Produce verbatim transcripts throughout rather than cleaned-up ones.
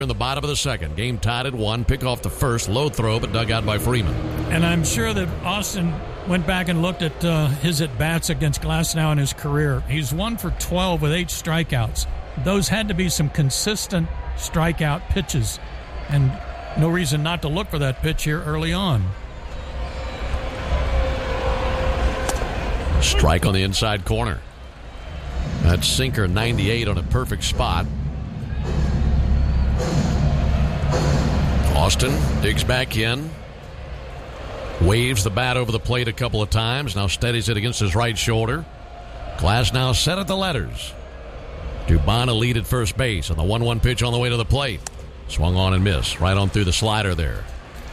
in the bottom of the second. Game tied at one. Pick off the first. Low throw, but dug out by Freeman. And I'm sure that Austin went back and looked at uh, his at-bats against Glasnow in his career. He's one for twelve with eight strikeouts. Those had to be some consistent strikeout pitches, and no reason not to look for that pitch here early on. Strike on the inside corner. That sinker ninety-eight on a perfect spot. Austin digs back in. Waves the bat over the plate a couple of times. Now steadies it against his right shoulder. Glasnow set at the letters. Dubon a lead at first base on the one one pitch on the way to the plate. Swung on and missed. Right on through the slider there.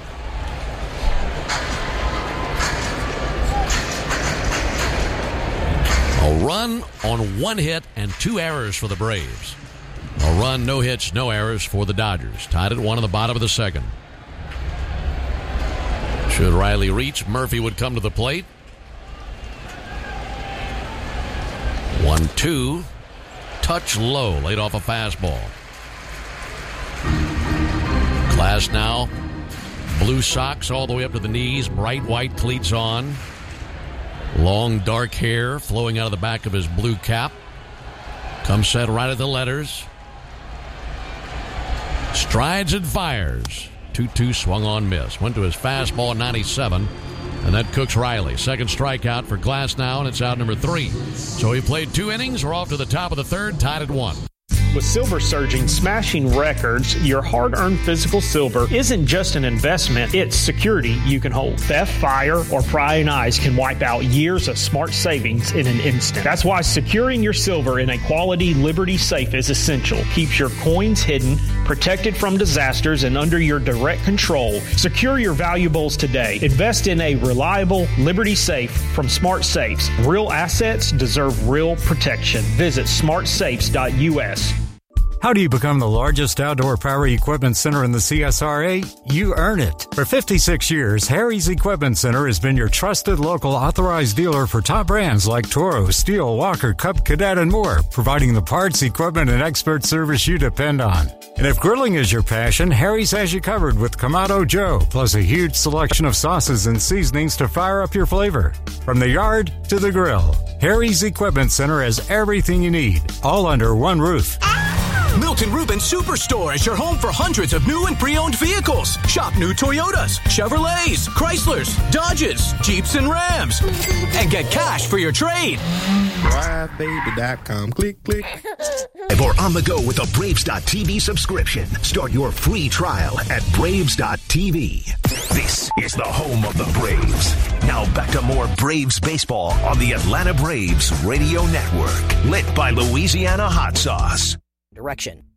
A run on one hit and two errors for the Braves. A run, no hits, no errors for the Dodgers. Tied at one in the bottom of the second. Should Riley reach, Murphy would come to the plate. one two. Touch low, laid off a fastball. Glasnow, blue socks all the way up to the knees, bright white cleats on. Long dark hair flowing out of the back of his blue cap. Comes set right at the letters. Strides and fires. two two swung on, miss. Went to his fastball ninety-seven, and that cooks Riley. Second strikeout for Glasnow, and it's out number three. So he played two innings. We're off to the top of the third, tied at one. With Silver Surging smashing records, your hard-earned physical silver isn't just an investment, it's security you can hold. Theft, fire, or prying eyes can wipe out years of smart savings in an instant. That's why securing your silver in a quality Liberty safe is essential. Keeps your coins hidden, protected from disasters, and under your direct control. Secure your valuables today. Invest in a reliable Liberty safe from Smart Safes. Real assets deserve real protection. Visit smart safes dot U S. How do you become the largest outdoor power equipment center in the C S R A? You earn it. For fifty-six years, Harry's Equipment Center has been your trusted local authorized dealer for top brands like Toro, Steel, Walker, Cub Cadet, and more, providing the parts, equipment, and expert service you depend on. And if grilling is your passion, Harry's has you covered with Kamado Joe, plus a huge selection of sauces and seasonings to fire up your flavor. From the yard to the grill, Harry's Equipment Center has everything you need, all under one roof. Milton Rubin Superstore is your home for hundreds of new and pre-owned vehicles. Shop new Toyotas, Chevrolets, Chryslers, Dodges, Jeeps, and Rams. And get cash for your trade. drive baby dot com. Click, click. Or on the go with a Braves dot T V subscription. Start your free trial at Braves dot T V. This is the home of the Braves. Now back to more Braves baseball on the Atlanta Braves Radio Network. Lit by Louisiana Hot Sauce. Direction.